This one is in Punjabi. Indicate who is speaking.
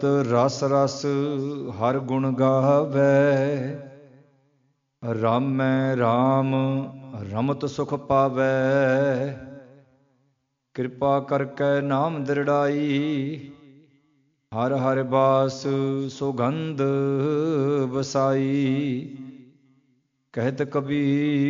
Speaker 1: ਰਸ ਰਸ ਹਰ ਗੁਣ ਗਾਵੈ, ਰਾਮੈ ਰਾਮ ਰਮਤ ਸੁਖ ਪਾਵੈ। ਕਿਰਪਾ ਕਰਕੇ ਨਾਮ ਦ੍ਰਿੜਾਈ, ਹਰ ਹਰ ਬਾਸ ਸੁਗੰਧ ਵਸਾਈ। ਕਹਿਤ ਕਬੀਰ